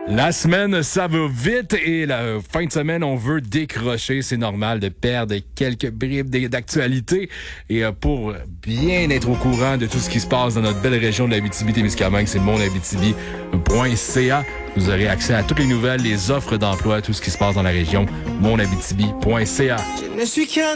La semaine, ça va vite et la fin de semaine, on veut décrocher. C'est normal de perdre quelques bribes d'actualité. Et pour bien être au courant de tout ce qui se passe dans notre belle région de l'Abitibi-Témiscamingue, c'est monabitibi.ca. Vous aurez accès à toutes les nouvelles, les offres d'emploi, tout ce qui se passe dans la région. monabitibi.ca. Je ne suis qu'un